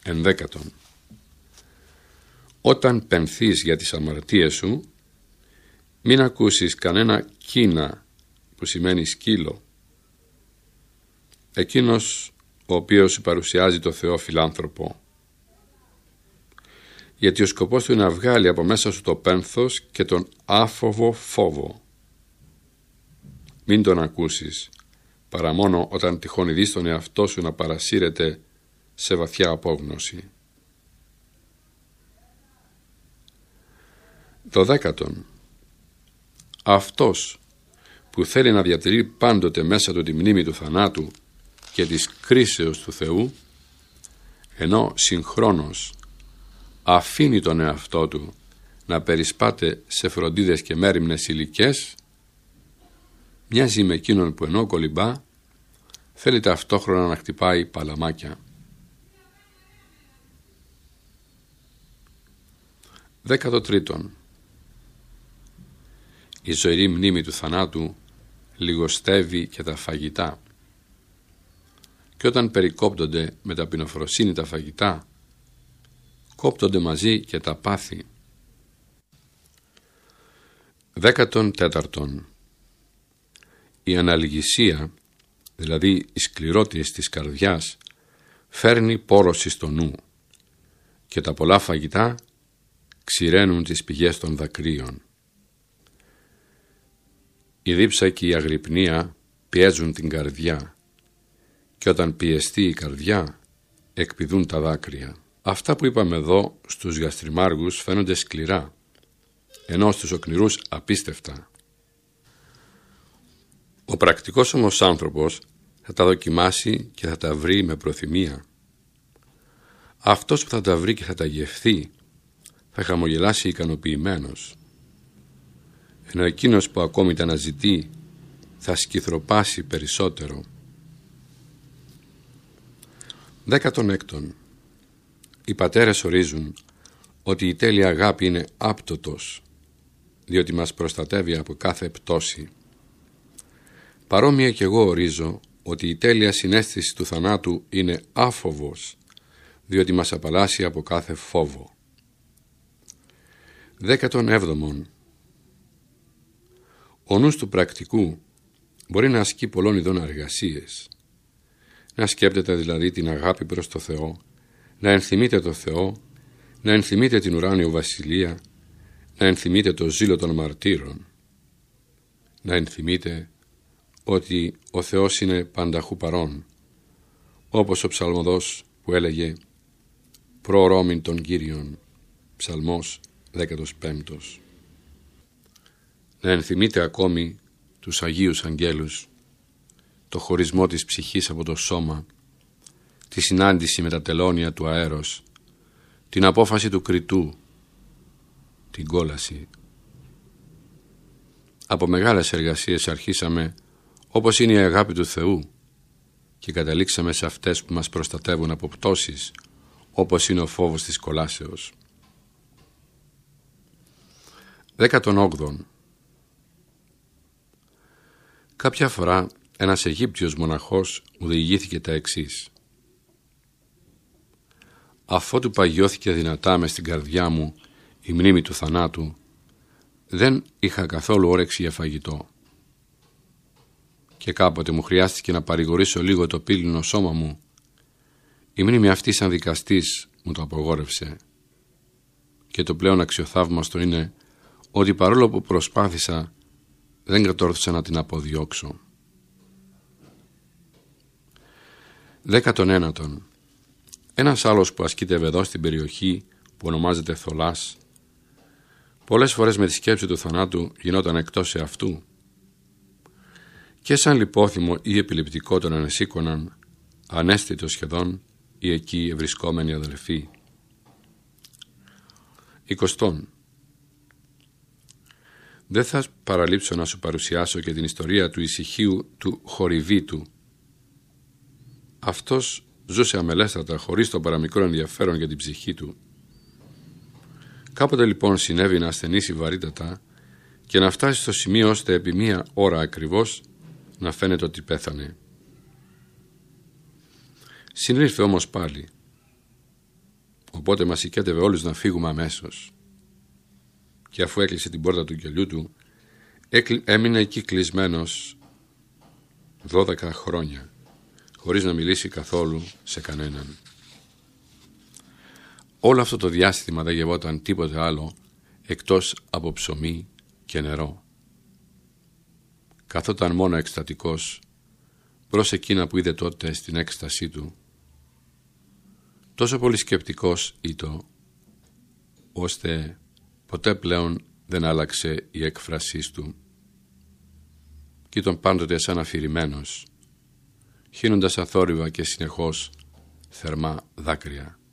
11. Όταν πενθείς για τις αμαρτίες σου, μην ακούσεις κανένα κύνα, που σημαίνει σκύλο, εκείνος ο οποίος σου παρουσιάζει το Θεό φιλάνθρωπο, γιατί ο σκοπός του είναι να βγάλει από μέσα σου το πένθος και τον άφοβο φόβο. Μην τον ακούσεις, παρά μόνο όταν τυχόν δεις τον εαυτό σου να παρασύρεται σε βαθιά απόγνωση. 12. Αυτός που θέλει να διατηρεί πάντοτε μέσα του τη μνήμη του θανάτου και της κρίσεως του Θεού, ενώ συγχρόνως αφήνει τον εαυτό του να περισπάται σε φροντίδες και μέριμνες υλικές, μοιάζει με εκείνον που ενώ κολυμπά θέλει ταυτόχρονα να χτυπάει παλαμάκια. 13. Η ζωηρή μνήμη του θανάτου λιγοστεύει και τα φαγητά, και όταν περικόπτονται με ταπεινοφροσύνη τα φαγητά, κόπτονται μαζί και τα πάθη. 14. Η αναλγησία, δηλαδή η σκληρότητα της καρδιάς, φέρνει πόρωση στο νου, και τα πολλά φαγητά ξηραίνουν τις πηγές των δακρύων. Η δίψα και η αγρυπνία πιέζουν την καρδιά, και όταν πιεστεί η καρδιά εκπηδούν τα δάκρυα. Αυτά που είπαμε εδώ στους γαστριμάργους φαίνονται σκληρά, ενώ στους οκνηρούς απίστευτα. Ο πρακτικός όμως άνθρωπος θα τα δοκιμάσει και θα τα βρει με προθυμία. Αυτός που θα τα βρει και θα τα γευθεί θα χαμογελάσει ικανοποιημένος, ενώ εκείνος που ακόμη τα αναζητεί θα σκυθροπάσει περισσότερο. 16. Οι πατέρες ορίζουν ότι η τέλεια αγάπη είναι άπτωτος, διότι μας προστατεύει από κάθε πτώση. Παρόμοια κι εγώ ορίζω ότι η τέλεια συναίσθηση του θανάτου είναι άφοβος, διότι μας απαλλάσσει από κάθε φόβο. 17. Ο νους του πρακτικού μπορεί να ασκεί πολλών ειδών εργασίες, να σκέπτεται δηλαδή την αγάπη προς το Θεό, να ενθυμείται το Θεό, να ενθυμείται την ουράνιο βασιλεία, να ενθυμείται το ζήλο των μαρτύρων, να ενθυμείται ότι ο Θεός είναι πανταχού παρών, όπως ο ψαλμοδός που έλεγε «Προορόμην των Κύριων», ψαλμός 15. Να ενθυμείτε ακόμη τους Αγίους Αγγέλους, το χωρισμό της ψυχής από το σώμα, τη συνάντηση με τα τελώνια του αέρος, την απόφαση του κριτού, την κόλαση. Από μεγάλες εργασίες αρχίσαμε, όπως είναι η αγάπη του Θεού, και καταλήξαμε σε αυτές που μας προστατεύουν από πτώσεις, όπως είναι ο φόβος της κολάσεως. 18. Κάποια φορά ένας Αιγύπτιος μοναχός μου διηγήθηκε τα εξής. Αφότου παγιώθηκε δυνατά μες στην καρδιά μου η μνήμη του θανάτου, δεν είχα καθόλου όρεξη για φαγητό. Και κάποτε μου χρειάστηκε να παρηγορήσω λίγο το πύληνο σώμα μου. Η μνήμη αυτή σαν δικαστής μου το απογόρευσε. Και το πλέον αξιοθαύμαστο είναι ότι παρόλο που προσπάθησα, δεν κατόρθωσα να την αποδιώξω. 19. Ένας άλλος που ασκείται εδώ στην περιοχή που ονομάζεται Θολάς, πολλές φορές με τη σκέψη του θανάτου γινόταν εκτός εαυτού, και σαν λιπόθυμο ή επιληπτικό τον ανεσήκωναν, ανέστητο σχεδόν, οι εκεί ευρισκόμενοι αδελφοί. 20. Δεν θα παραλείψω να σου παρουσιάσω και την ιστορία του ησυχίου του Χορυβίτου. Αυτός ζούσε αμελέστατα, χωρίς το παραμικρό ενδιαφέρον για την ψυχή του. Κάποτε λοιπόν συνέβη να ασθενήσει βαρύτατα και να φτάσει στο σημείο ώστε επί μία ώρα ακριβώς να φαίνεται ότι πέθανε. Συνήλθε όμως πάλι. Οπότε μας οικέτευε όλους να φύγουμε αμέσως. Και αφού έκλεισε την πόρτα του κελιού του, έμεινε εκεί κλεισμένος 12 χρόνια, χωρίς να μιλήσει καθόλου σε κανέναν. Όλο αυτό το διάστημα δεν γευόταν τίποτε άλλο εκτός από ψωμί και νερό. Καθόταν μόνο εκστατικός προς εκείνα που είδε τότε στην έκστασή του. Τόσο πολύ σκεπτικός ήτο, ώστε ποτέ πλέον δεν άλλαξε η έκφρασή του. Κι ήταν πάντοτε σαν αφηρημένος, χύνοντας αθόρυβα και συνεχώς θερμά δάκρυα.